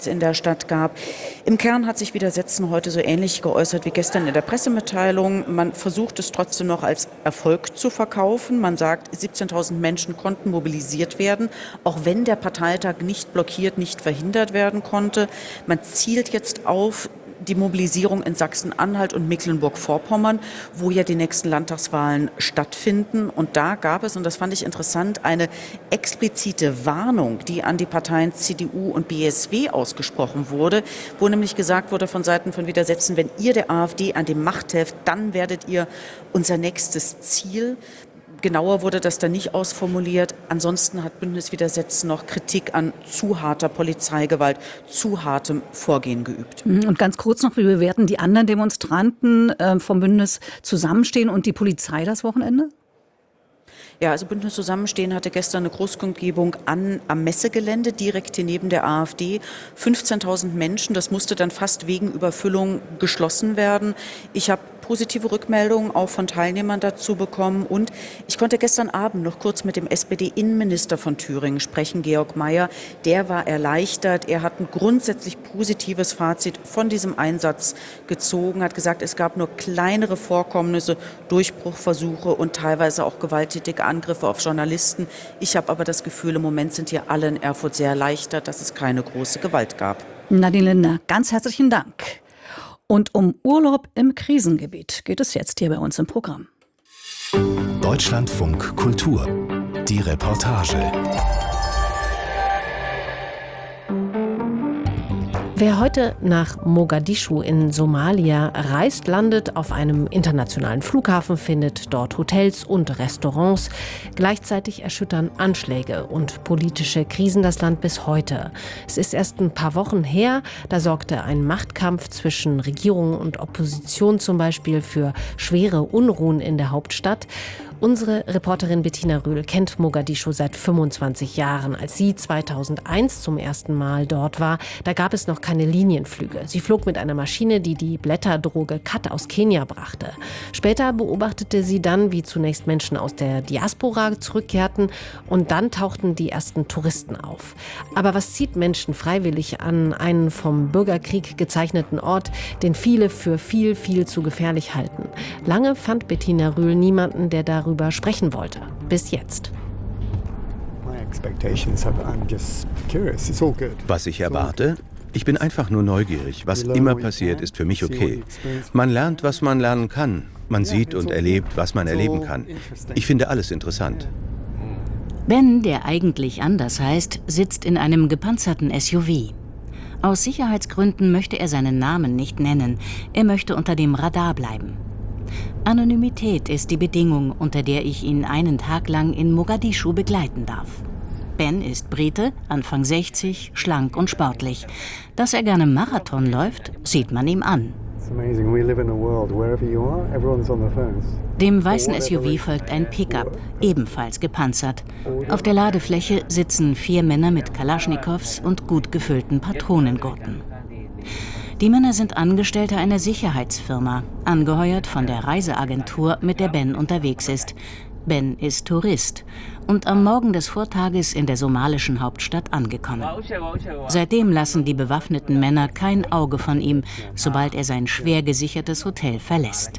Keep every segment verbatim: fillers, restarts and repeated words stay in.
in der Stadt gab. Im Kern hat sich Widersetzen heute so ähnlich geäußert wie gestern in der Pressemitteilung. Man versucht es trotzdem noch als Erfolg zu verkaufen. Man sagt, siebzehntausend Menschen konnten mobilisiert werden, auch wenn der Parteitag nicht blockiert, nicht verhindert werden konnte. Man zielt jetzt auf die Mobilisierung in Sachsen-Anhalt und Mecklenburg-Vorpommern, wo ja die nächsten Landtagswahlen stattfinden. Und da gab es, und das fand ich interessant, eine explizite Warnung, die an die Parteien C D U und B S W ausgesprochen wurde, wo nämlich gesagt wurde von Seiten von Widersetzen, wenn ihr der AfD an die Macht helft, dann werdet ihr unser nächstes Ziel. Genauer wurde das dann nicht ausformuliert. Ansonsten hat Bündnis Widersetzen noch Kritik an zu harter Polizeigewalt, zu hartem Vorgehen geübt. Und ganz kurz noch, wie bewerten die anderen Demonstranten äh, vom Bündnis Zusammenstehen und die Polizei das Wochenende? Ja, also Bündnis Zusammenstehen hatte gestern eine Großkundgebung an, am Messegelände, direkt hier neben der AfD. fünfzehntausend Menschen, das musste dann fast wegen Überfüllung geschlossen werden. Ich habe positive Rückmeldungen auch von Teilnehmern dazu bekommen. Und ich konnte gestern Abend noch kurz mit dem S P D-Innenminister von Thüringen sprechen, Georg Mayer. Der war erleichtert. Er hat ein grundsätzlich positives Fazit von diesem Einsatz gezogen, hat gesagt, es gab nur kleinere Vorkommnisse, Durchbruchversuche und teilweise auch gewalttätige Angriffe auf Journalisten. Ich habe aber das Gefühl, im Moment sind hier alle in Erfurt sehr erleichtert, dass es keine große Gewalt gab. Nadine Linder, ganz herzlichen Dank. Und um Urlaub im Krisengebiet geht es jetzt hier bei uns im Programm. Deutschlandfunk Kultur. Die Reportage. Wer heute nach Mogadischu in Somalia reist, landet auf einem internationalen Flughafen, findet dort Hotels und Restaurants. Gleichzeitig erschüttern Anschläge und politische Krisen das Land bis heute. Es ist erst ein paar Wochen her, da sorgte ein Machtkampf zwischen Regierung und Opposition zum Beispiel für schwere Unruhen in der Hauptstadt. Unsere Reporterin Bettina Rühl kennt Mogadischu seit fünfundzwanzig Jahren. Als sie zweitausendeins zum ersten Mal dort war, da gab es noch keine Linienflüge. Sie flog mit einer Maschine, die die Blätterdroge Khat aus Kenia brachte. Später beobachtete sie dann, wie zunächst Menschen aus der Diaspora zurückkehrten und dann tauchten die ersten Touristen auf. Aber was zieht Menschen freiwillig an einen vom Bürgerkrieg gezeichneten Ort, den viele für viel, viel zu gefährlich halten? Lange fand Bettina Rühl niemanden, der darüber sprechen wollte. Bis jetzt. Was ich erwarte? Ich bin einfach nur neugierig. Was immer passiert, ist für mich okay. Man lernt, was man lernen kann. Man sieht und erlebt, was man erleben kann. Ich finde alles interessant. Ben, der eigentlich anders heißt, sitzt in einem gepanzerten S U V. Aus Sicherheitsgründen möchte er seinen Namen nicht nennen. Er möchte unter dem Radar bleiben. Anonymität ist die Bedingung, unter der ich ihn einen Tag lang in Mogadischu begleiten darf. Ben ist Brite, Anfang sechzig, schlank und sportlich. Dass er gerne Marathon läuft, sieht man ihm an. Dem weißen S U V folgt ein Pickup, ebenfalls gepanzert. Auf der Ladefläche sitzen vier Männer mit Kalaschnikows und gut gefüllten Patronengurten. Die Männer sind Angestellte einer Sicherheitsfirma, angeheuert von der Reiseagentur, mit der Ben unterwegs ist. Ben ist Tourist und am Morgen des Vortages in der somalischen Hauptstadt angekommen. Seitdem lassen die bewaffneten Männer kein Auge von ihm, sobald er sein schwer gesichertes Hotel verlässt.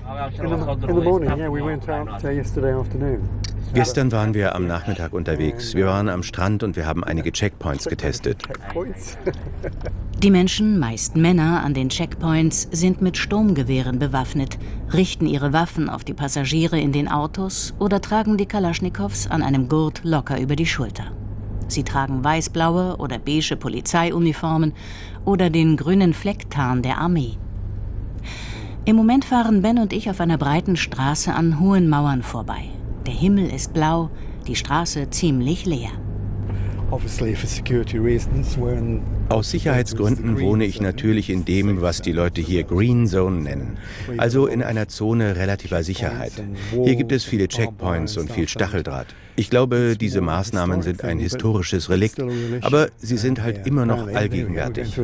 Gestern waren wir am Nachmittag unterwegs. Wir waren am Strand und wir haben einige Checkpoints getestet. Die Menschen, meist Männer, an den Checkpoints sind mit Sturmgewehren bewaffnet, richten ihre Waffen auf die Passagiere in den Autos oder tragen die Kalaschnikows an einem Gurt locker über die Schulter. Sie tragen weiß-blaue oder beige Polizeiuniformen oder den grünen Flecktarn der Armee. Im Moment fahren Ben und ich auf einer breiten Straße an hohen Mauern vorbei. Der Himmel ist blau, die Straße ziemlich leer. Aus Sicherheitsgründen wohne ich natürlich in dem, was die Leute hier Green Zone nennen, also in einer Zone relativer Sicherheit. Hier gibt es viele Checkpoints und viel Stacheldraht. Ich glaube, diese Maßnahmen sind ein historisches Relikt, aber sie sind halt immer noch allgegenwärtig.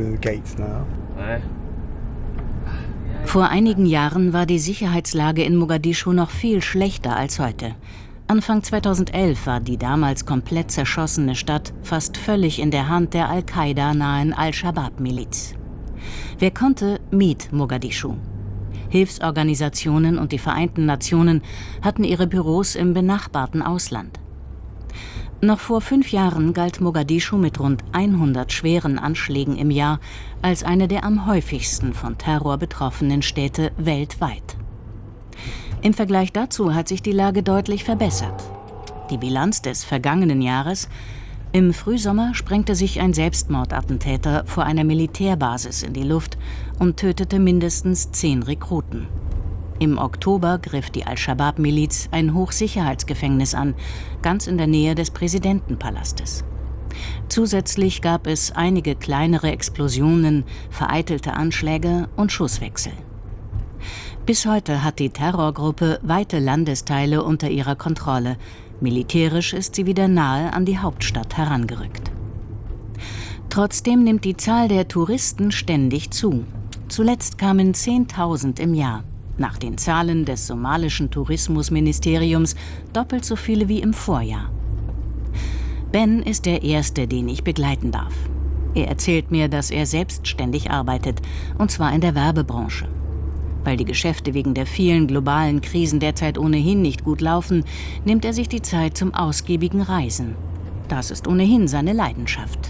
Vor einigen Jahren war die Sicherheitslage in Mogadischu noch viel schlechter als heute. Anfang zweitausendelf war die damals komplett zerschossene Stadt fast völlig in der Hand der Al-Qaida-nahen Al-Shabaab-Miliz. Wer konnte, mied Mogadischu. Hilfsorganisationen und die Vereinten Nationen hatten ihre Büros im benachbarten Ausland. Noch vor fünf Jahren galt Mogadischu mit rund hundert schweren Anschlägen im Jahr als eine der am häufigsten von Terror betroffenen Städte weltweit. Im Vergleich dazu hat sich die Lage deutlich verbessert. Die Bilanz des vergangenen Jahres: Im Frühsommer sprengte sich ein Selbstmordattentäter vor einer Militärbasis in die Luft und tötete mindestens zehn Rekruten. Im Oktober griff die Al-Shabaab-Miliz ein Hochsicherheitsgefängnis an, ganz in der Nähe des Präsidentenpalastes. Zusätzlich gab es einige kleinere Explosionen, vereitelte Anschläge und Schusswechsel. Bis heute hat die Terrorgruppe weite Landesteile unter ihrer Kontrolle. Militärisch ist sie wieder nahe an die Hauptstadt herangerückt. Trotzdem nimmt die Zahl der Touristen ständig zu. Zuletzt kamen zehntausend im Jahr. Nach den Zahlen des somalischen Tourismusministeriums doppelt so viele wie im Vorjahr. Ben ist der Erste, den ich begleiten darf. Er erzählt mir, dass er selbstständig arbeitet, und zwar in der Werbebranche. Weil die Geschäfte wegen der vielen globalen Krisen derzeit ohnehin nicht gut laufen, nimmt er sich die Zeit zum ausgiebigen Reisen. Das ist ohnehin seine Leidenschaft.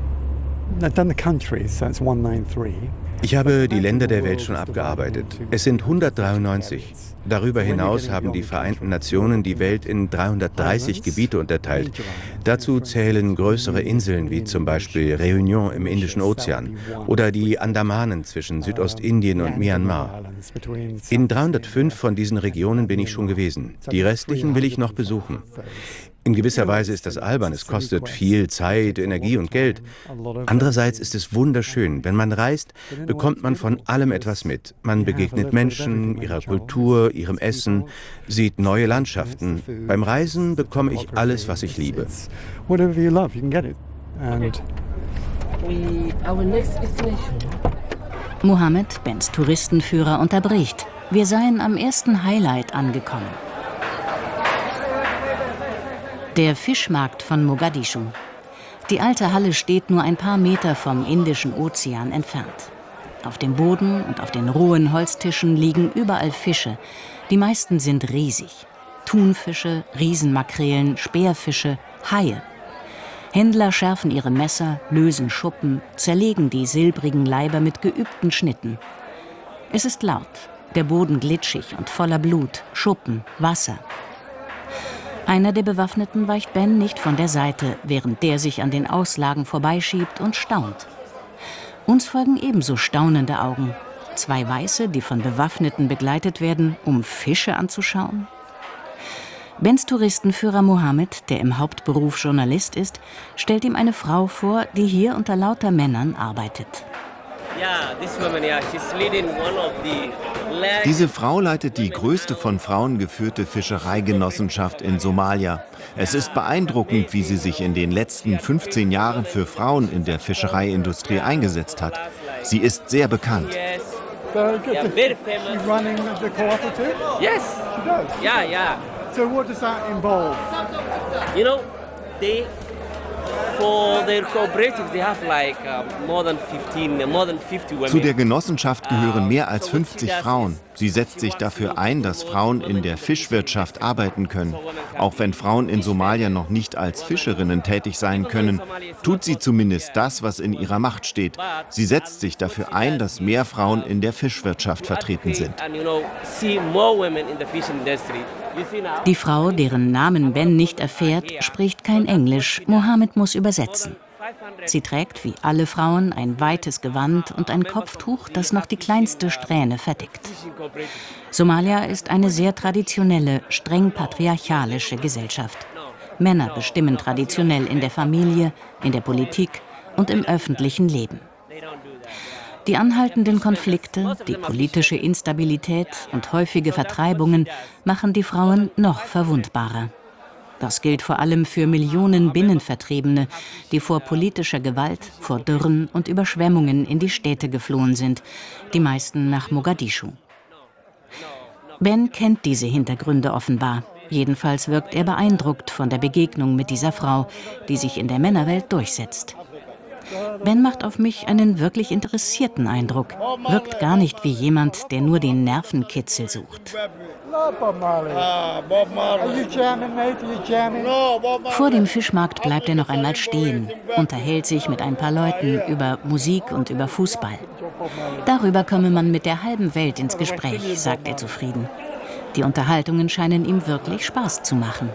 Ich habe die Länder der Welt schon abgearbeitet. Es sind hundertdreiundneunzig. Darüber hinaus haben die Vereinten Nationen die Welt in dreihundertdreißig Gebiete unterteilt. Dazu zählen größere Inseln wie zum Beispiel Réunion im Indischen Ozean oder die Andamanen zwischen Südostindien und Myanmar. In dreihundertfünf von diesen Regionen bin ich schon gewesen. Die restlichen will ich noch besuchen. In gewisser Weise ist das albern, es kostet viel Zeit, Energie und Geld. Andererseits ist es wunderschön. Wenn man reist, bekommt man von allem etwas mit. Man begegnet Menschen, ihrer Kultur, ihrem Essen, sieht neue Landschaften. Beim Reisen bekomme ich alles, was ich liebe. Mohammed, Bens Touristenführer, unterbricht. Wir seien am ersten Highlight angekommen. Der Fischmarkt von Mogadischu. Die alte Halle steht nur ein paar Meter vom Indischen Ozean entfernt. Auf dem Boden und auf den rohen Holztischen liegen überall Fische. Die meisten sind riesig. Thunfische, Riesenmakrelen, Speerfische, Haie. Händler schärfen ihre Messer, lösen Schuppen, zerlegen die silbrigen Leiber mit geübten Schnitten. Es ist laut, der Boden glitschig und voller Blut, Schuppen, Wasser. Einer der Bewaffneten weicht Ben nicht von der Seite, während der sich an den Auslagen vorbeischiebt und staunt. Uns folgen ebenso staunende Augen. Zwei Weiße, die von Bewaffneten begleitet werden, um Fische anzuschauen. Bens Touristenführer Mohammed, der im Hauptberuf Journalist ist, stellt ihm eine Frau vor, die hier unter lauter Männern arbeitet. Diese Frau leitet die größte von Frauen geführte Fischereigenossenschaft in Somalia. Es ist beeindruckend, wie sie sich in den letzten fünfzehn Jahren für Frauen in der Fischereiindustrie eingesetzt hat. Sie ist sehr bekannt. Zu der Genossenschaft gehören mehr als fünfzig Frauen. Sie setzt sich dafür ein, dass Frauen in der Fischwirtschaft arbeiten können. Auch wenn Frauen in Somalia noch nicht als Fischerinnen tätig sein können, tut sie zumindest das, was in ihrer Macht steht. Sie setzt sich dafür ein, dass mehr Frauen in der Fischwirtschaft vertreten sind. Die Frau, deren Namen Ben nicht erfährt, spricht kein Englisch. Mohammed muss übersetzen. Sie trägt, wie alle Frauen, ein weites Gewand und ein Kopftuch, das noch die kleinste Strähne verdeckt. Somalia ist eine sehr traditionelle, streng patriarchalische Gesellschaft. Männer bestimmen traditionell in der Familie, in der Politik und im öffentlichen Leben. Die anhaltenden Konflikte, die politische Instabilität und häufige Vertreibungen machen die Frauen noch verwundbarer. Das gilt vor allem für Millionen Binnenvertriebene, die vor politischer Gewalt, vor Dürren und Überschwemmungen in die Städte geflohen sind, die meisten nach Mogadischu. Ben kennt diese Hintergründe offenbar. Jedenfalls wirkt er beeindruckt von der Begegnung mit dieser Frau, die sich in der Männerwelt durchsetzt. Ben macht auf mich einen wirklich interessierten Eindruck, wirkt gar nicht wie jemand, der nur den Nervenkitzel sucht. Vor dem Fischmarkt bleibt er noch einmal stehen, unterhält sich mit ein paar Leuten über Musik und über Fußball. Darüber komme man mit der halben Welt ins Gespräch, sagt er zufrieden. Die Unterhaltungen scheinen ihm wirklich Spaß zu machen.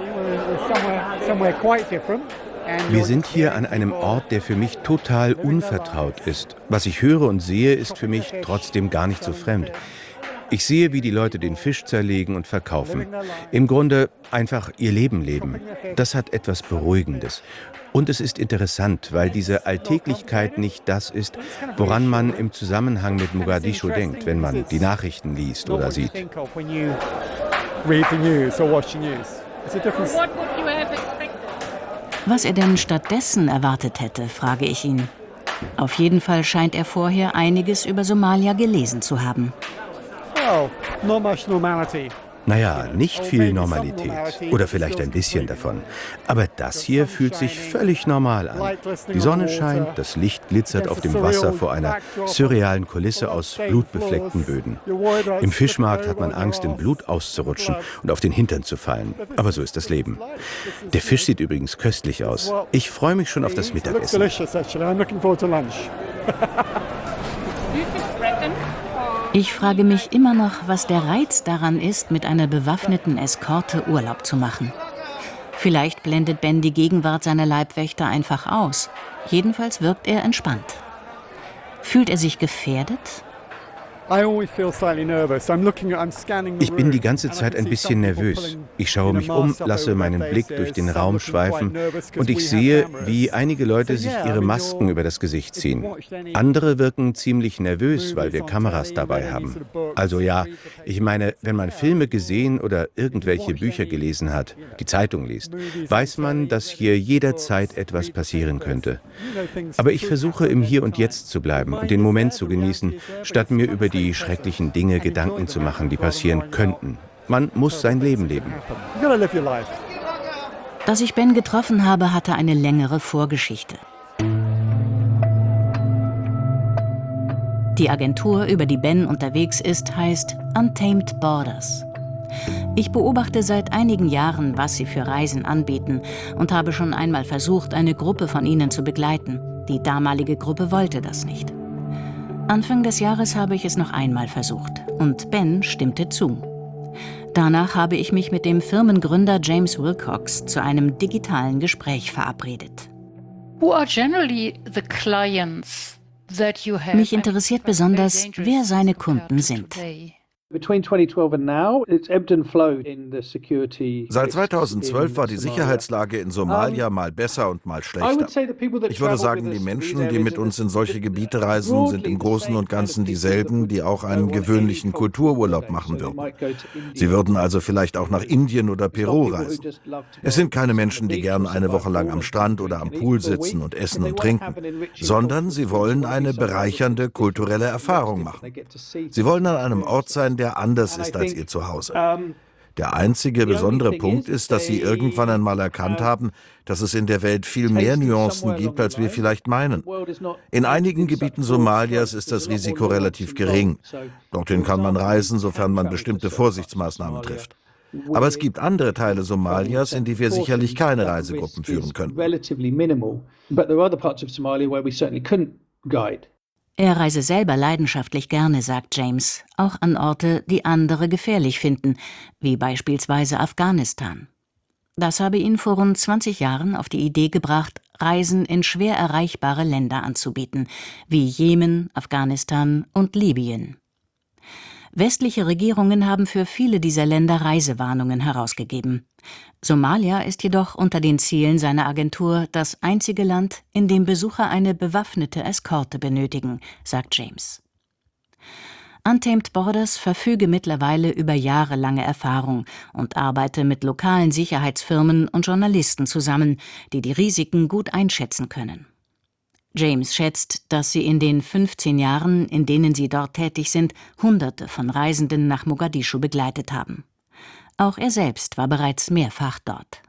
Wir sind hier an einem Ort, der für mich total unvertraut ist. Was ich höre und sehe, ist für mich trotzdem gar nicht so fremd. Ich sehe, wie die Leute den Fisch zerlegen und verkaufen. Im Grunde einfach ihr Leben leben. Das hat etwas Beruhigendes. Und es ist interessant, weil diese Alltäglichkeit nicht das ist, woran man im Zusammenhang mit Mogadischu denkt, wenn man die Nachrichten liest oder sieht. Was er denn stattdessen erwartet hätte, frage ich ihn. Auf jeden Fall scheint er vorher einiges über Somalia gelesen zu haben. Naja, nicht viel Normalität. Oder vielleicht ein bisschen davon. Aber das hier fühlt sich völlig normal an. Die Sonne scheint, das Licht glitzert auf dem Wasser vor einer surrealen Kulisse aus blutbefleckten Böden. Im Fischmarkt hat man Angst, in Blut auszurutschen und auf den Hintern zu fallen. Aber so ist das Leben. Der Fisch sieht übrigens köstlich aus. Ich freue mich schon auf das Mittagessen. Ich frage mich immer noch, was der Reiz daran ist, mit einer bewaffneten Eskorte Urlaub zu machen. Vielleicht blendet Ben die Gegenwart seiner Leibwächter einfach aus. Jedenfalls wirkt er entspannt. Fühlt er sich gefährdet? Ich bin die ganze Zeit ein bisschen nervös. Ich schaue mich um, lasse meinen Blick durch den Raum schweifen und ich sehe, wie einige Leute sich ihre Masken über das Gesicht ziehen. Andere wirken ziemlich nervös, weil wir Kameras dabei haben. Also ja, ich meine, wenn man Filme gesehen oder irgendwelche Bücher gelesen hat, die Zeitung liest, weiß man, dass hier jederzeit etwas passieren könnte. Aber ich versuche im Hier und Jetzt zu bleiben und den Moment zu genießen, statt mir über die die schrecklichen Dinge Gedanken zu machen, die passieren könnten. Man muss sein Leben leben. Dass ich Ben getroffen habe, hatte eine längere Vorgeschichte. Die Agentur, über die Ben unterwegs ist, heißt Untamed Borders. Ich beobachte seit einigen Jahren, was sie für Reisen anbieten und habe schon einmal versucht, eine Gruppe von ihnen zu begleiten. Die damalige Gruppe wollte das nicht. Anfang des Jahres habe ich es noch einmal versucht und Ben stimmte zu. Danach habe ich mich mit dem Firmengründer James Wilcox zu einem digitalen Gespräch verabredet. Mich interessiert besonders, wer seine Kunden sind. Seit zweitausendzwölf war die Sicherheitslage in Somalia mal besser und mal schlechter. Ich würde sagen, die Menschen, die mit uns in solche Gebiete reisen, sind im Großen und Ganzen dieselben, die auch einen gewöhnlichen Kultururlaub machen würden. Sie würden also vielleicht auch nach Indien oder Peru reisen. Es sind keine Menschen, die gern eine Woche lang am Strand oder am Pool sitzen und essen und trinken, sondern sie wollen eine bereichernde kulturelle Erfahrung machen. Sie wollen an einem Ort sein, der anders ist als ihr Zuhause. Der einzige besondere Punkt ist, dass sie irgendwann einmal erkannt haben, dass es in der Welt viel mehr Nuancen gibt, als wir vielleicht meinen. In einigen Gebieten Somalias ist das Risiko relativ gering. Dorthin kann man reisen, sofern man bestimmte Vorsichtsmaßnahmen trifft. Aber es gibt andere Teile Somalias, in die wir sicherlich keine Reisegruppen führen können. Er reise selber leidenschaftlich gerne, sagt James, auch an Orte, die andere gefährlich finden, wie beispielsweise Afghanistan. Das habe ihn vor rund zwanzig Jahren auf die Idee gebracht, Reisen in schwer erreichbare Länder anzubieten, wie Jemen, Afghanistan und Libyen. Westliche Regierungen haben für viele dieser Länder Reisewarnungen herausgegeben. Somalia ist jedoch unter den Zielen seiner Agentur das einzige Land, in dem Besucher eine bewaffnete Eskorte benötigen, sagt James. Untamed Borders verfüge mittlerweile über jahrelange Erfahrung und arbeite mit lokalen Sicherheitsfirmen und Journalisten zusammen, die die Risiken gut einschätzen können. James schätzt, dass sie in den fünfzehn Jahren, in denen sie dort tätig sind, Hunderte von Reisenden nach Mogadischu begleitet haben. Auch er selbst war bereits mehrfach dort.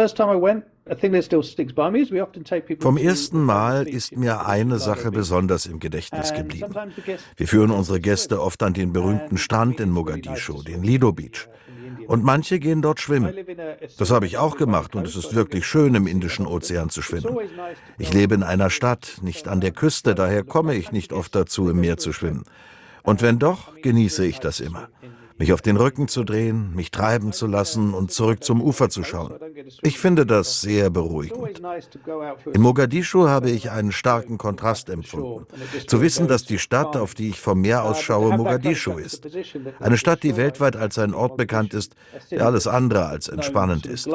Vom ersten Mal ist mir eine Sache besonders im Gedächtnis geblieben. Wir führen unsere Gäste oft an den berühmten Strand in Mogadischu, den Lido Beach. Und manche gehen dort schwimmen. Das habe ich auch gemacht und es ist wirklich schön, im Indischen Ozean zu schwimmen. Ich lebe in einer Stadt, nicht an der Küste, daher komme ich nicht oft dazu, im Meer zu schwimmen. Und wenn doch, genieße ich das immer. Mich auf den Rücken zu drehen, mich treiben zu lassen und zurück zum Ufer zu schauen. Ich finde das sehr beruhigend. In Mogadischu habe ich einen starken Kontrast empfunden. Zu wissen, dass die Stadt, auf die ich vom Meer aus schaue, Mogadischu ist. Eine Stadt, die weltweit als ein Ort bekannt ist, der alles andere als entspannend ist.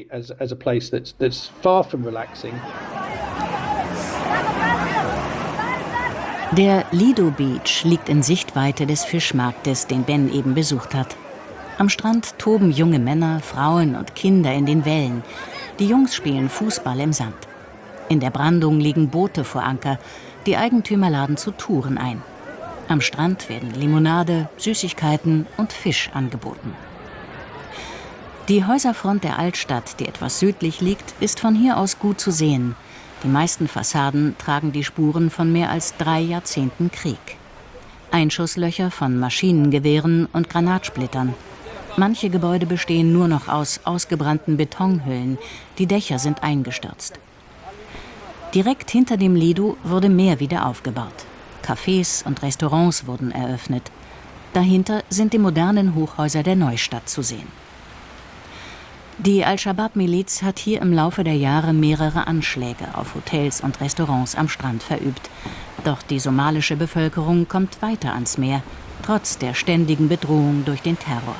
Der Lido Beach liegt in Sichtweite des Fischmarktes, den Ben eben besucht hat. Am Strand toben junge Männer, Frauen und Kinder in den Wellen. Die Jungs spielen Fußball im Sand. In der Brandung liegen Boote vor Anker. Die Eigentümer laden zu Touren ein. Am Strand werden Limonade, Süßigkeiten und Fisch angeboten. Die Häuserfront der Altstadt, die etwas südlich liegt, ist von hier aus gut zu sehen. Die meisten Fassaden tragen die Spuren von mehr als drei Jahrzehnten Krieg. Einschusslöcher von Maschinengewehren und Granatsplittern. Manche Gebäude bestehen nur noch aus ausgebrannten Betonhüllen. Die Dächer sind eingestürzt. Direkt hinter dem Lido wurde mehr wieder aufgebaut. Cafés und Restaurants wurden eröffnet. Dahinter sind die modernen Hochhäuser der Neustadt zu sehen. Die Al-Shabaab-Miliz hat hier im Laufe der Jahre mehrere Anschläge auf Hotels und Restaurants am Strand verübt. Doch die somalische Bevölkerung kommt weiter ans Meer, trotz der ständigen Bedrohung durch den Terror.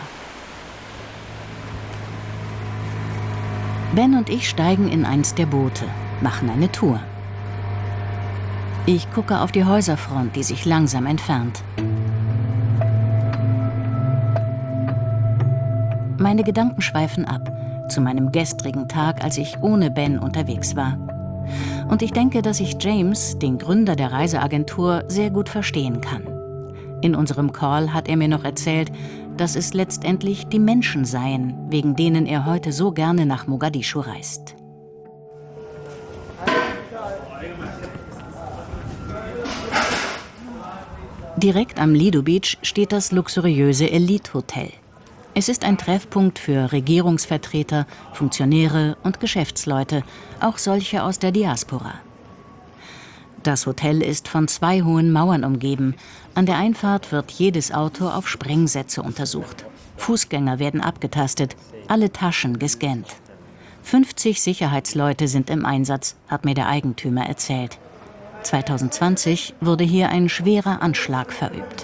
Ben und ich steigen in eins der Boote, machen eine Tour. Ich gucke auf die Häuserfront, die sich langsam entfernt. Meine Gedanken schweifen ab zu meinem gestrigen Tag, als ich ohne Ben unterwegs war. Und ich denke, dass ich James, den Gründer der Reiseagentur, sehr gut verstehen kann. In unserem Call hat er mir noch erzählt, dass es letztendlich die Menschen seien, wegen denen er heute so gerne nach Mogadischu reist. Direkt am Lido Beach steht das luxuriöse Elite Hotel. Es ist ein Treffpunkt für Regierungsvertreter, Funktionäre und Geschäftsleute, auch solche aus der Diaspora. Das Hotel ist von zwei hohen Mauern umgeben. An der Einfahrt wird jedes Auto auf Sprengsätze untersucht. Fußgänger werden abgetastet, alle Taschen gescannt. fünfzig Sicherheitsleute sind im Einsatz, hat mir der Eigentümer erzählt. zwanzig zwanzig wurde hier ein schwerer Anschlag verübt.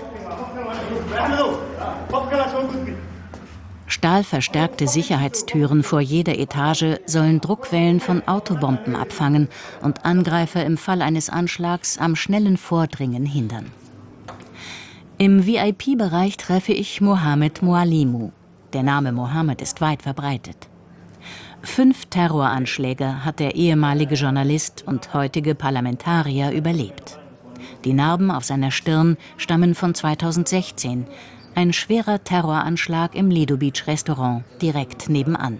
Stahlverstärkte Sicherheitstüren vor jeder Etage sollen Druckwellen von Autobomben abfangen und Angreifer im Fall eines Anschlags am schnellen Vordringen hindern. Im V I P-Bereich treffe ich Mohamed Mualimu. Der Name Mohammed ist weit verbreitet. Fünf Terroranschläge hat der ehemalige Journalist und heutige Parlamentarier überlebt. Die Narben auf seiner Stirn stammen von zweitausendsechzehn. Ein schwerer Terroranschlag im Lido Beach Restaurant direkt nebenan.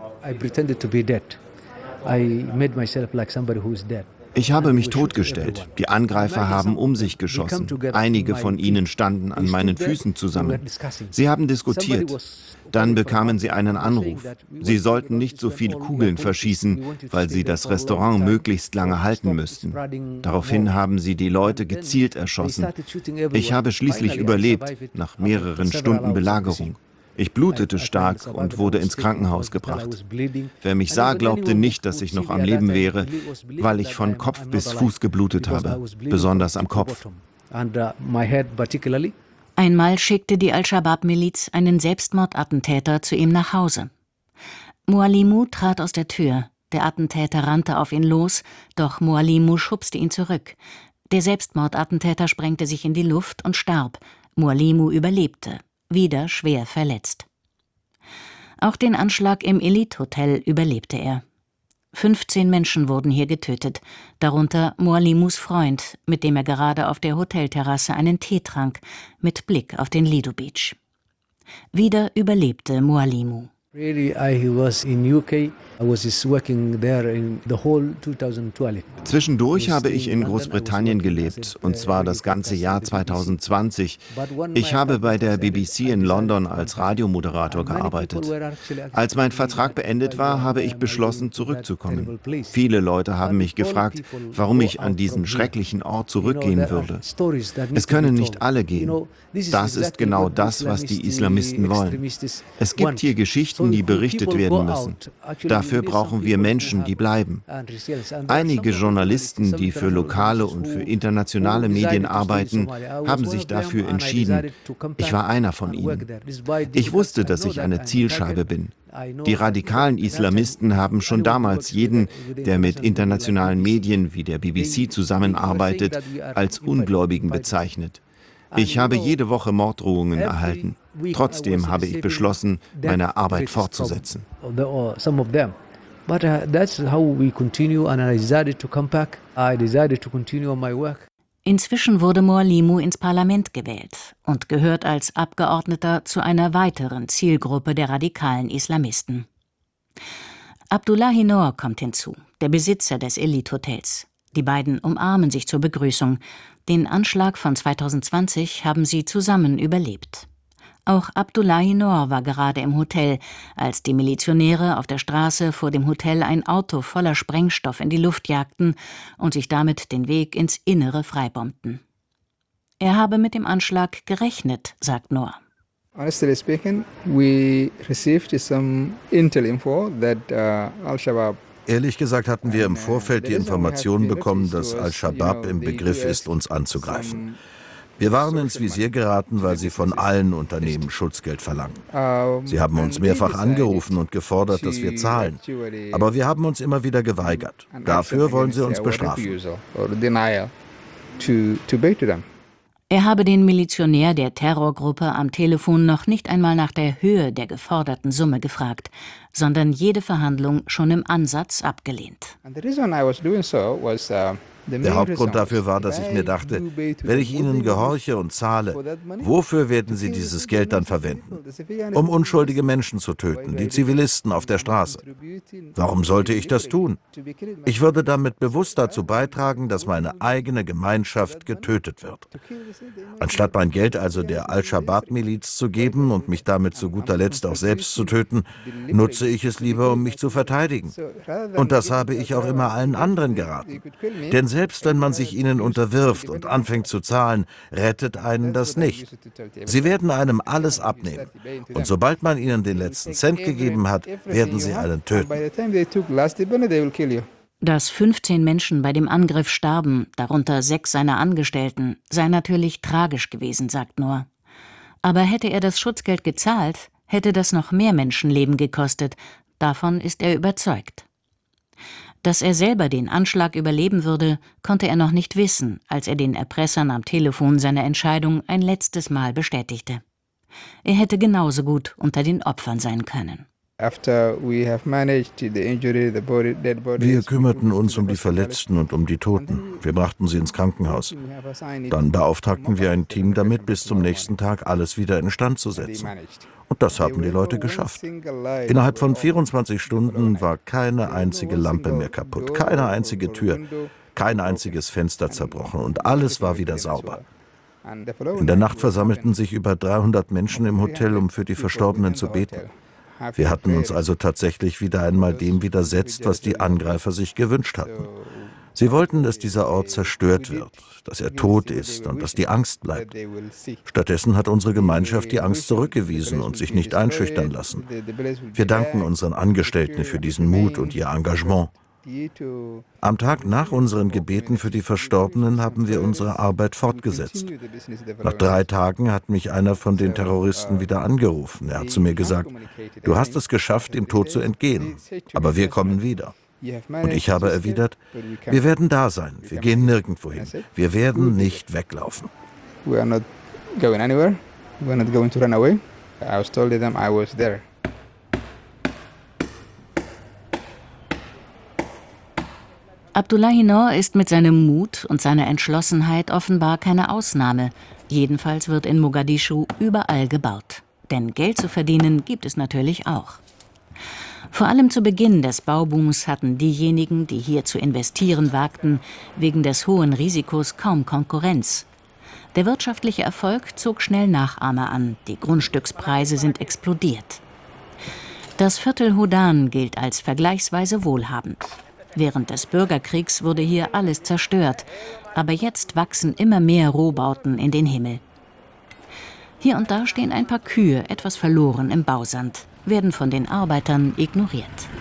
Ich habe mich totgestellt. Die Angreifer haben um sich geschossen. Einige von ihnen standen an meinen Füßen zusammen. Sie haben diskutiert. Dann bekamen sie einen Anruf. Sie sollten nicht so viele Kugeln verschießen, weil sie das Restaurant möglichst lange halten müssten. Daraufhin haben sie die Leute gezielt erschossen. Ich habe schließlich überlebt, nach mehreren Stunden Belagerung. Ich blutete stark und wurde ins Krankenhaus gebracht. Wer mich sah, glaubte nicht, dass ich noch am Leben wäre, weil ich von Kopf bis Fuß geblutet habe, besonders am Kopf. Einmal schickte die Al-Shabaab-Miliz einen Selbstmordattentäter zu ihm nach Hause. Mualimu trat aus der Tür. Der Attentäter rannte auf ihn los, doch Mualimu schubste ihn zurück. Der Selbstmordattentäter sprengte sich in die Luft und starb. Mualimu überlebte, wieder schwer verletzt. Auch den Anschlag im Elite Hotel überlebte er. fünfzehn Menschen wurden hier getötet, darunter Mualimus Freund, mit dem er gerade auf der Hotelterrasse einen Tee trank, mit Blick auf den Lido Beach. Wieder überlebte Mualimu. Zwischendurch habe ich in Großbritannien gelebt, und zwar das ganze Jahr zweitausendzwanzig. Ich habe bei der B B C in London als Radiomoderator gearbeitet. Als mein Vertrag beendet war, habe ich beschlossen, zurückzukommen. Viele Leute haben mich gefragt, warum ich an diesen schrecklichen Ort zurückgehen würde. Es können nicht alle gehen. Das ist genau das, was die Islamisten wollen. Es gibt hier Geschichten, die berichtet werden müssen. Dafür brauchen wir Menschen, die bleiben. Einige Journalisten, die für lokale und für internationale Medien arbeiten, haben sich dafür entschieden. Ich war einer von ihnen. Ich wusste, dass ich eine Zielscheibe bin. Die radikalen Islamisten haben schon damals jeden, der mit internationalen Medien wie der B B C zusammenarbeitet, als Ungläubigen bezeichnet. Ich habe jede Woche Morddrohungen erhalten. Trotzdem habe ich beschlossen, meine Arbeit fortzusetzen. Inzwischen wurde Mualimu ins Parlament gewählt und gehört als Abgeordneter zu einer weiteren Zielgruppe der radikalen Islamisten. Abdullahi Noor kommt hinzu, der Besitzer des Elite-Hotels. Die beiden umarmen sich zur Begrüßung. Den Anschlag von zweitausendzwanzig haben sie zusammen überlebt. Auch Abdullahi Noor war gerade im Hotel, als die Milizionäre auf der Straße vor dem Hotel ein Auto voller Sprengstoff in die Luft jagten und sich damit den Weg ins Innere freibombten. Er habe mit dem Anschlag gerechnet, sagt Noor. Honestly speaking, we received some intel info that uh, Al-Shabaab. Ehrlich gesagt hatten wir im Vorfeld die Information bekommen, dass Al-Shabaab im Begriff ist, uns anzugreifen. Wir waren ins Visier geraten, weil sie von allen Unternehmen Schutzgeld verlangen. Sie haben uns mehrfach angerufen und gefordert, dass wir zahlen. Aber wir haben uns immer wieder geweigert. Dafür wollen sie uns bestrafen. Er habe den Milizionär der Terrorgruppe am Telefon noch nicht einmal nach der Höhe der geforderten Summe gefragt, sondern jede Verhandlung schon im Ansatz abgelehnt. Der Hauptgrund dafür war, dass ich mir dachte, wenn ich ihnen gehorche und zahle, wofür werden sie dieses Geld dann verwenden? Um unschuldige Menschen zu töten, die Zivilisten auf der Straße. Warum sollte ich das tun? Ich würde damit bewusst dazu beitragen, dass meine eigene Gemeinschaft getötet wird. Anstatt mein Geld also der Al-Shabaab-Miliz zu geben und mich damit zu guter Letzt auch selbst zu töten, nutze ich es lieber, um mich zu verteidigen. Und das habe ich auch immer allen anderen geraten. Denn selbst wenn man sich ihnen unterwirft und anfängt zu zahlen, rettet einen das nicht. Sie werden einem alles abnehmen. Und sobald man ihnen den letzten Cent gegeben hat, werden sie einen töten. Dass fünfzehn Menschen bei dem Angriff starben, darunter sechs seiner Angestellten, sei natürlich tragisch gewesen, sagt Noor. Aber hätte er das Schutzgeld gezahlt, hätte das noch mehr Menschenleben gekostet. Davon ist er überzeugt. Dass er selber den Anschlag überleben würde, konnte er noch nicht wissen, als er den Erpressern am Telefon seine Entscheidung ein letztes Mal bestätigte. Er hätte genauso gut unter den Opfern sein können. Wir kümmerten uns um die Verletzten und um die Toten. Wir brachten sie ins Krankenhaus. Dann beauftragten wir ein Team damit, bis zum nächsten Tag alles wieder instand zu setzen. Und das haben die Leute geschafft. Innerhalb von vierundzwanzig Stunden war keine einzige Lampe mehr kaputt, keine einzige Tür, kein einziges Fenster zerbrochen und alles war wieder sauber. In der Nacht versammelten sich über dreihundert Menschen im Hotel, um für die Verstorbenen zu beten. Wir hatten uns also tatsächlich wieder einmal dem widersetzt, was die Angreifer sich gewünscht hatten. Sie wollten, dass dieser Ort zerstört wird, dass er tot ist und dass die Angst bleibt. Stattdessen hat unsere Gemeinschaft die Angst zurückgewiesen und sich nicht einschüchtern lassen. Wir danken unseren Angestellten für diesen Mut und ihr Engagement. Am Tag nach unseren Gebeten für die Verstorbenen haben wir unsere Arbeit fortgesetzt. Nach drei Tagen hat mich einer von den Terroristen wieder angerufen. Er hat zu mir gesagt, du hast es geschafft, dem Tod zu entgehen, aber wir kommen wieder. Und ich habe erwidert, wir werden da sein, wir gehen nirgendwo hin, wir werden nicht weglaufen. We are not going anywhere, we are not going to run away. I was told them I was there. Abdullahi Noor ist mit seinem Mut und seiner Entschlossenheit offenbar keine Ausnahme. Jedenfalls wird in Mogadischu überall gebaut. Denn Geld zu verdienen gibt es natürlich auch. Vor allem zu Beginn des Baubooms hatten diejenigen, die hier zu investieren wagten, wegen des hohen Risikos kaum Konkurrenz. Der wirtschaftliche Erfolg zog schnell Nachahmer an, die Grundstückspreise sind explodiert. Das Viertel Hodan gilt als vergleichsweise wohlhabend. Während des Bürgerkriegs wurde hier alles zerstört, aber jetzt wachsen immer mehr Rohbauten in den Himmel. Hier und da stehen ein paar Kühe, etwas verloren im Bausand, werden von den Arbeitern ignoriert.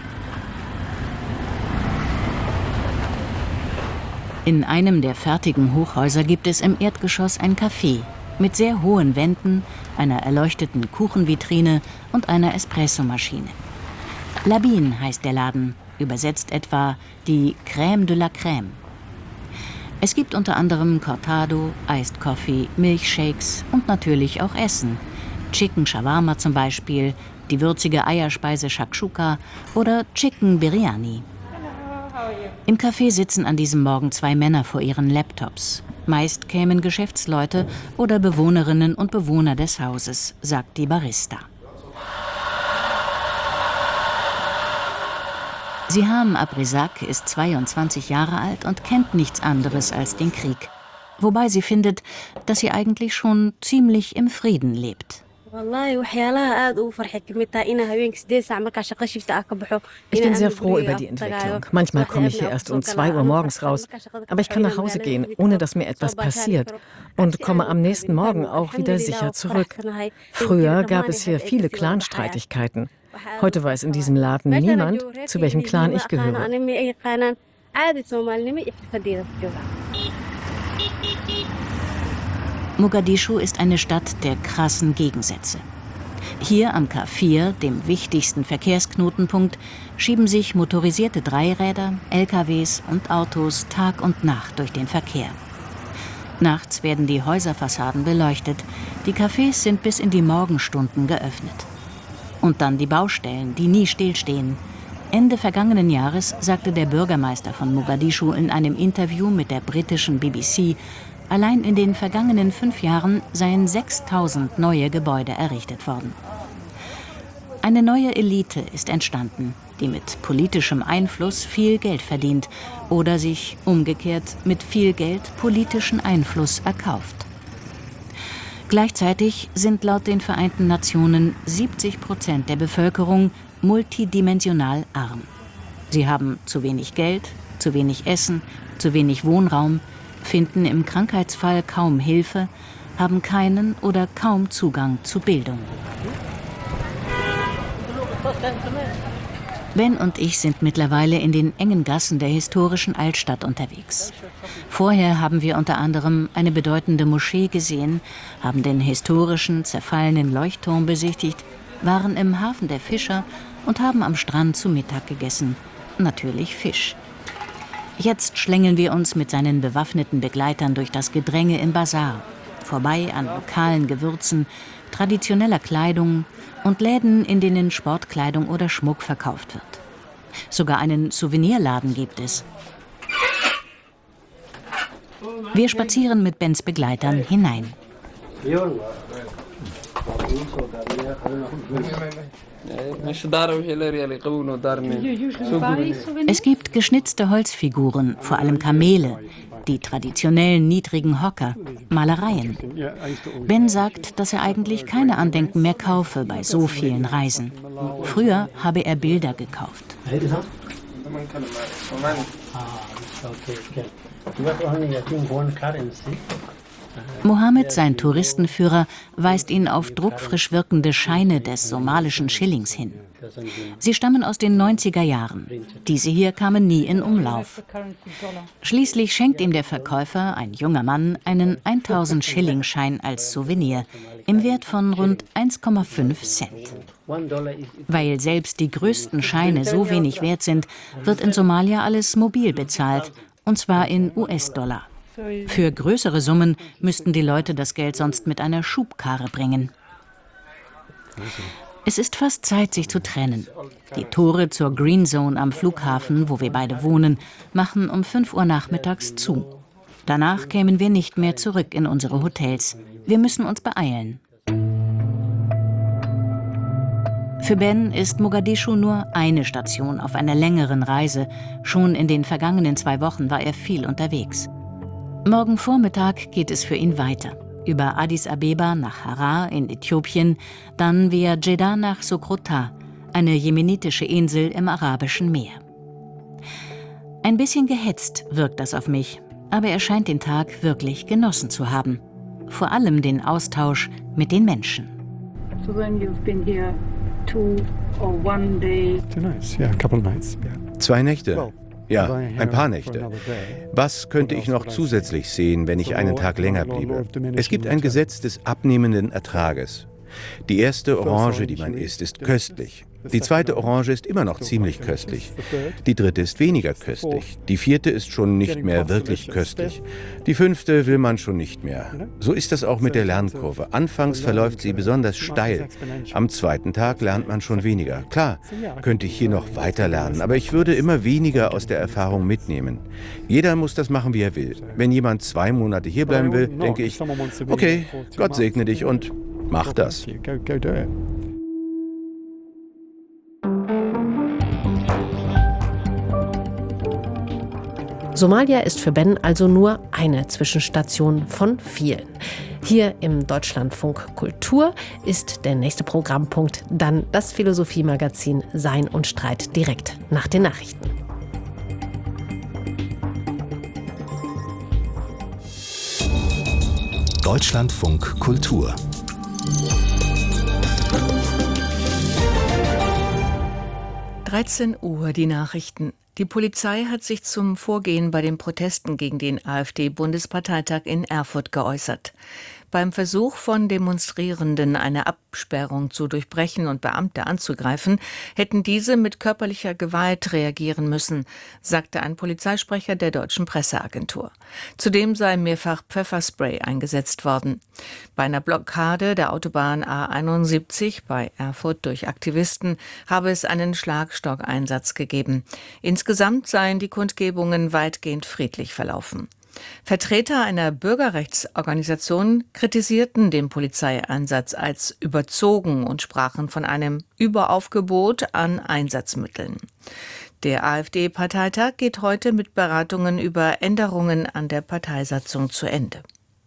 In einem der fertigen Hochhäuser gibt es im Erdgeschoss ein Café mit sehr hohen Wänden, einer erleuchteten Kuchenvitrine und einer Espressomaschine. Labine heißt der Laden, übersetzt etwa die Crème de la Crème. Es gibt unter anderem Cortado, Iced Coffee, Milchshakes und natürlich auch Essen. Chicken Shawarma zum Beispiel, die würzige Eierspeise Shakshuka oder Chicken Biryani. Im Café sitzen an diesem Morgen zwei Männer vor ihren Laptops. Meist kämen Geschäftsleute oder Bewohnerinnen und Bewohner des Hauses, sagt die Barista. Siham Abrizak ist zweiundzwanzig Jahre alt und kennt nichts anderes als den Krieg. Wobei sie findet, dass sie eigentlich schon ziemlich im Frieden lebt. Ich bin sehr froh über die Entwicklung. Manchmal komme ich hier erst um zwei Uhr morgens raus, aber ich kann nach Hause gehen, ohne dass mir etwas passiert und komme am nächsten Morgen auch wieder sicher zurück. Früher gab es hier viele Clanstreitigkeiten. Heute weiß in diesem Laden niemand, zu welchem Clan ich gehöre. Mogadischu ist eine Stadt der krassen Gegensätze. Hier am K vier, dem wichtigsten Verkehrsknotenpunkt, schieben sich motorisierte Dreiräder, L K Ws und Autos Tag und Nacht durch den Verkehr. Nachts werden die Häuserfassaden beleuchtet, die Cafés sind bis in die Morgenstunden geöffnet. Und dann die Baustellen, die nie stillstehen. Ende vergangenen Jahres sagte der Bürgermeister von Mogadischu in einem Interview mit der britischen B B C, allein in den vergangenen fünf Jahren seien sechstausend neue Gebäude errichtet worden. Eine neue Elite ist entstanden, die mit politischem Einfluss viel Geld verdient oder sich umgekehrt mit viel Geld politischen Einfluss erkauft. Gleichzeitig sind laut den Vereinten Nationen siebzig Prozent der Bevölkerung multidimensional arm. Sie haben zu wenig Geld, zu wenig Essen, zu wenig Wohnraum, finden im Krankheitsfall kaum Hilfe, haben keinen oder kaum Zugang zu Bildung. Ben und ich sind mittlerweile in den engen Gassen der historischen Altstadt unterwegs. Vorher haben wir unter anderem eine bedeutende Moschee gesehen, haben den historischen, zerfallenen Leuchtturm besichtigt, waren im Hafen der Fischer und haben am Strand zu Mittag gegessen. Natürlich Fisch. Jetzt schlängeln wir uns mit seinen bewaffneten Begleitern durch das Gedränge im Bazar, vorbei an lokalen Gewürzen, traditioneller Kleidung und Läden, in denen Sportkleidung oder Schmuck verkauft wird. Sogar einen Souvenirladen gibt es. Wir spazieren mit Bens Begleitern hinein. Es gibt geschnitzte Holzfiguren, vor allem Kamele, die traditionellen niedrigen Hocker, Malereien. Ben sagt, dass er eigentlich keine Andenken mehr kaufe bei so vielen Reisen. Früher habe er Bilder gekauft. Mohammed, sein Touristenführer, weist ihn auf druckfrisch wirkende Scheine des somalischen Schillings hin. Sie stammen aus den neunziger Jahren. Diese hier kamen nie in Umlauf. Schließlich schenkt ihm der Verkäufer, ein junger Mann, einen tausend Schilling-Schein als Souvenir im Wert von rund eins Komma fünf Cent. Weil selbst die größten Scheine so wenig wert sind, wird in Somalia alles mobil bezahlt, und zwar in U S-Dollar. Für größere Summen müssten die Leute das Geld sonst mit einer Schubkarre bringen. Es ist fast Zeit, sich zu trennen. Die Tore zur Green Zone am Flughafen, wo wir beide wohnen, machen um fünf Uhr nachmittags zu. Danach kämen wir nicht mehr zurück in unsere Hotels. Wir müssen uns beeilen. Für Ben ist Mogadischu nur eine Station auf einer längeren Reise. Schon in den vergangenen zwei Wochen war er viel unterwegs. Morgen Vormittag geht es für ihn weiter. Über Addis Abeba nach Harar in Äthiopien, dann via Jeddah nach Sokrota, eine jemenitische Insel im Arabischen Meer. Ein bisschen gehetzt wirkt das auf mich, aber er scheint den Tag wirklich genossen zu haben. Vor allem den Austausch mit den Menschen. So then you've been here two or one day? Two nights, yeah, a couple nights. Yeah. Zwei Nächte. Ja, ein paar Nächte. Was könnte ich noch zusätzlich sehen, wenn ich einen Tag länger bliebe? Es gibt ein Gesetz des abnehmenden Ertrages. Die erste Orange, die man isst, ist köstlich. Die zweite Orange ist immer noch ziemlich köstlich. Die dritte ist weniger köstlich. Die vierte ist schon nicht mehr wirklich köstlich. Die fünfte will man schon nicht mehr. So ist das auch mit der Lernkurve. Anfangs verläuft sie besonders steil. Am zweiten Tag lernt man schon weniger. Klar, könnte ich hier noch weiter lernen, aber ich würde immer weniger aus der Erfahrung mitnehmen. Jeder muss das machen, wie er will. Wenn jemand zwei Monate hierbleiben will, denke ich, okay, Gott segne dich und mach das. Somalia ist für Ben also nur eine Zwischenstation von vielen. Hier im Deutschlandfunk Kultur ist der nächste Programmpunkt dann das Philosophiemagazin Sein und Streit direkt nach den Nachrichten. Deutschlandfunk Kultur. dreizehn Uhr die Nachrichten. Die Polizei hat sich zum Vorgehen bei den Protesten gegen den AfD-Bundesparteitag in Erfurt geäußert. Beim Versuch von Demonstrierenden, eine Absperrung zu durchbrechen und Beamte anzugreifen, hätten diese mit körperlicher Gewalt reagieren müssen, sagte ein Polizeisprecher der deutschen Presseagentur. Zudem sei mehrfach Pfefferspray eingesetzt worden. Bei einer Blockade der Autobahn A einundsiebzig bei Erfurt durch Aktivisten habe es einen Schlagstockeinsatz gegeben. Insgesamt seien die Kundgebungen weitgehend friedlich verlaufen. Vertreter einer Bürgerrechtsorganisation kritisierten den Polizeieinsatz als überzogen und sprachen von einem Überaufgebot an Einsatzmitteln. Der AfD-Parteitag geht heute mit Beratungen über Änderungen an der Parteisatzung zu Ende.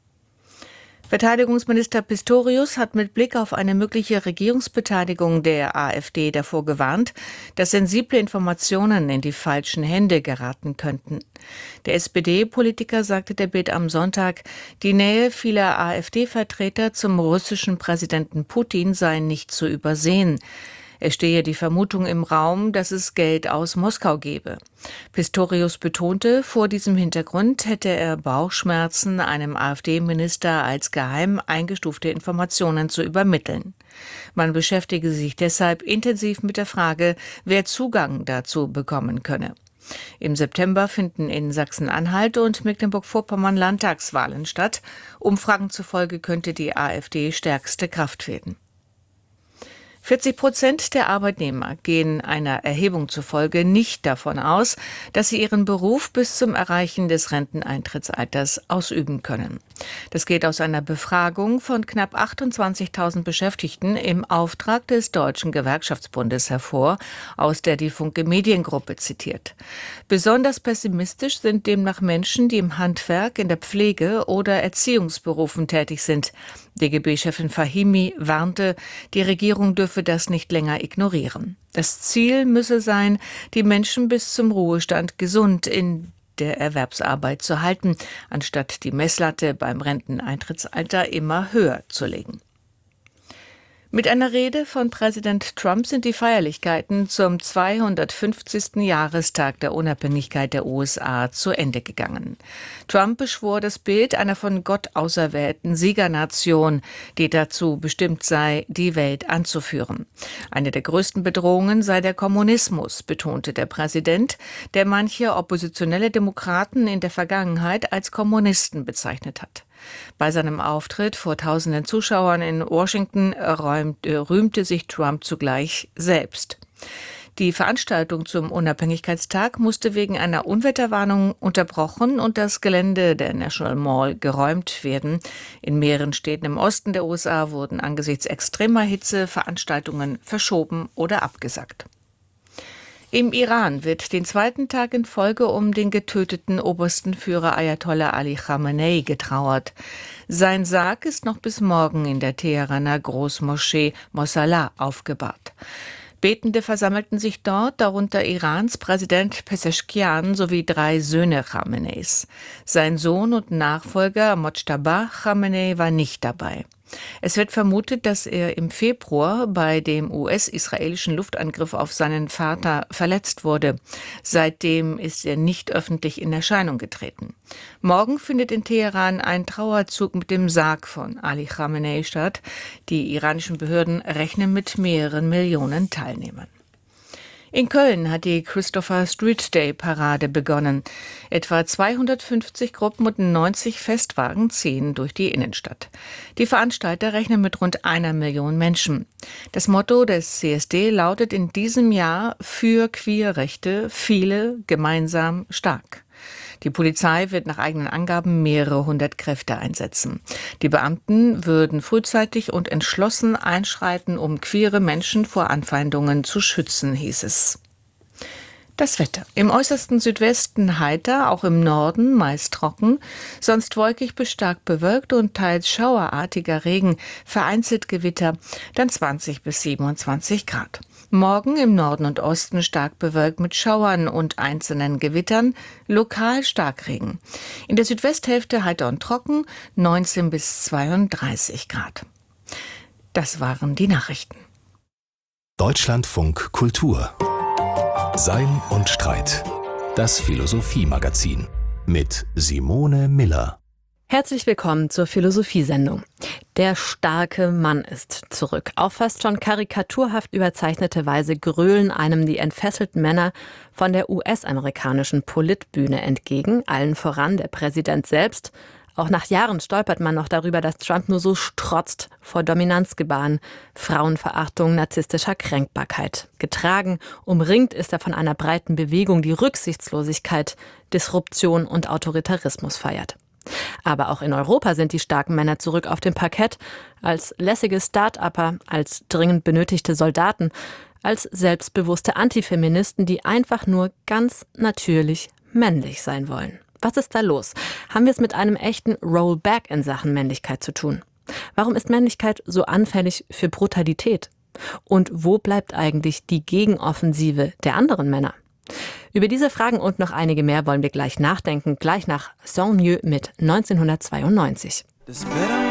Verteidigungsminister Pistorius hat mit Blick auf eine mögliche Regierungsbeteiligung der AfD davor gewarnt, dass sensible Informationen in die falschen Hände geraten könnten. Der S P D-Politiker sagte der Bild am Sonntag, die Nähe vieler AfD-Vertreter zum russischen Präsidenten Putin sei nicht zu übersehen. Es stehe die Vermutung im Raum, dass es Geld aus Moskau gebe. Pistorius betonte, vor diesem Hintergrund hätte er Bauchschmerzen, einem AfD-Minister als geheim eingestufte Informationen zu übermitteln. Man beschäftige sich deshalb intensiv mit der Frage, wer Zugang dazu bekommen könne. Im September finden in Sachsen-Anhalt und Mecklenburg-Vorpommern Landtagswahlen statt. Umfragen zufolge könnte die AfD stärkste Kraft werden. vierzig Prozent der Arbeitnehmer gehen einer Erhebung zufolge nicht davon aus, dass sie ihren Beruf bis zum Erreichen des Renteneintrittsalters ausüben können. Das geht aus einer Befragung von knapp achtundzwanzigtausend Beschäftigten im Auftrag des Deutschen Gewerkschaftsbundes hervor, aus der die Funke Mediengruppe zitiert. Besonders pessimistisch sind demnach Menschen, die im Handwerk, in der Pflege oder Erziehungsberufen tätig sind. D G B-Chefin Fahimi warnte, die Regierung dürfe das nicht länger ignorieren. Das Ziel müsse sein, die Menschen bis zum Ruhestand gesund in der Erwerbsarbeit zu halten, anstatt die Messlatte beim Renteneintrittsalter immer höher zu legen. Mit einer Rede von Präsident Trump sind die Feierlichkeiten zum zweihundertfünfzigsten Jahrestag der Unabhängigkeit der U S A zu Ende gegangen. Trump beschwor das Bild einer von Gott auserwählten Siegernation, die dazu bestimmt sei, die Welt anzuführen. Eine der größten Bedrohungen sei der Kommunismus, betonte der Präsident, der manche oppositionelle Demokraten in der Vergangenheit als Kommunisten bezeichnet hat. Bei seinem Auftritt vor tausenden Zuschauern in Washington räumte, rühmte sich Trump zugleich selbst. Die Veranstaltung zum Unabhängigkeitstag musste wegen einer Unwetterwarnung unterbrochen und das Gelände der National Mall geräumt werden. In mehreren Städten im Osten der U S A wurden angesichts extremer Hitze Veranstaltungen verschoben oder abgesagt. Im Iran wird den zweiten Tag in Folge um den getöteten obersten Führer Ayatollah Ali Khamenei getrauert. Sein Sarg ist noch bis morgen in der Teheraner Großmoschee Mosalla aufgebahrt. Betende versammelten sich dort, darunter Irans Präsident Pezeshkian sowie drei Söhne Khameneis. Sein Sohn und Nachfolger Mojtaba Khamenei war nicht dabei. Es wird vermutet, dass er im Februar bei dem U S-israelischen Luftangriff auf seinen Vater verletzt wurde. Seitdem ist er nicht öffentlich in Erscheinung getreten. Morgen findet in Teheran ein Trauerzug mit dem Sarg von Ali Khamenei statt. Die iranischen Behörden rechnen mit mehreren Millionen Teilnehmern. In Köln hat die Christopher Street Day Parade begonnen. Etwa zweihundertfünfzig Gruppen und neunzig Festwagen ziehen durch die Innenstadt. Die Veranstalter rechnen mit rund einer Million Menschen. Das Motto des C S D lautet in diesem Jahr für Queerrechte, viele, gemeinsam, stark. Die Polizei wird nach eigenen Angaben mehrere hundert Kräfte einsetzen. Die Beamten würden frühzeitig und entschlossen einschreiten, um queere Menschen vor Anfeindungen zu schützen, hieß es. Das Wetter. Im äußersten Südwesten heiter, auch im Norden meist trocken, sonst wolkig bis stark bewölkt und teils schauerartiger Regen, vereinzelt Gewitter, dann zwanzig bis siebenundzwanzig Grad. Morgen im Norden und Osten stark bewölkt mit Schauern und einzelnen Gewittern, lokal Starkregen. In der Südwesthälfte heiter und trocken, neunzehn bis zweiunddreißig Grad. Das waren die Nachrichten. Deutschlandfunk Kultur. Sein und Streit. Das Philosophie-Magazin mit Simone Miller. Herzlich willkommen zur Philosophiesendung. Der starke Mann ist zurück. Auf fast schon karikaturhaft überzeichnete Weise grölen einem die entfesselten Männer von der U S-amerikanischen Politbühne entgegen, allen voran der Präsident selbst. Auch nach Jahren stolpert man noch darüber, dass Trump nur so strotzt vor Dominanzgebaren, Frauenverachtung, narzisstischer Kränkbarkeit. Getragen, umringt ist er von einer breiten Bewegung, die Rücksichtslosigkeit, Disruption und Autoritarismus feiert. Aber auch in Europa sind die starken Männer zurück auf dem Parkett, als lässige Start-Upper, als dringend benötigte Soldaten, als selbstbewusste Antifeministen, die einfach nur ganz natürlich männlich sein wollen. Was ist da los? Haben wir es mit einem echten Rollback in Sachen Männlichkeit zu tun? Warum ist Männlichkeit so anfällig für Brutalität? Und wo bleibt eigentlich die Gegenoffensive der anderen Männer? Über diese Fragen und noch einige mehr wollen wir gleich nachdenken, gleich nach Sans Mieux mit neunzehnhundertzweiundneunzig. Das